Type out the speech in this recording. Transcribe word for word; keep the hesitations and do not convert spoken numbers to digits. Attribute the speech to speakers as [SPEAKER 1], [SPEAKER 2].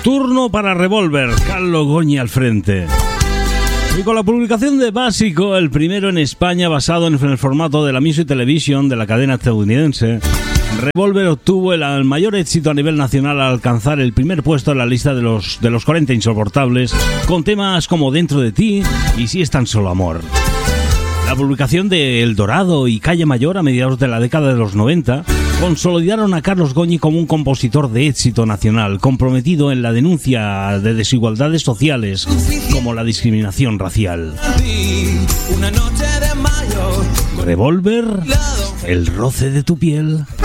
[SPEAKER 1] Turno para Revolver, Carlos Goñi al frente. Y con la publicación de Básico, el primero en España basado en el formato de la Music Television de la cadena estadounidense, Revolver obtuvo el, el mayor éxito a nivel nacional al alcanzar el primer puesto en la lista de los, de los cuarenta insoportables, con temas como Dentro de ti y Si es tan solo amor. La publicación de El Dorado y Calle Mayor a mediados de la década de los noventa consolidaron a Carlos Goñi como un compositor de éxito nacional, comprometido en la denuncia de desigualdades sociales, como la discriminación racial. Revolver, el roce de tu piel.